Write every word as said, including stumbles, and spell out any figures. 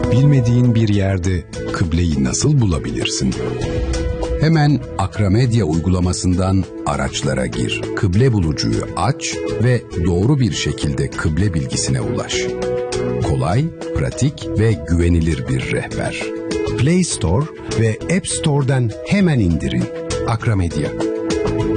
Bilmediğin bir yerde kıbleyi nasıl bulabilirsin? Hemen Akramedya uygulamasından araçlara gir. Kıble bulucuyu aç ve doğru bir şekilde kıble bilgisine ulaş. Kolay, pratik ve güvenilir bir rehber. Play Store ve App Store'dan hemen indirin. Akramedya.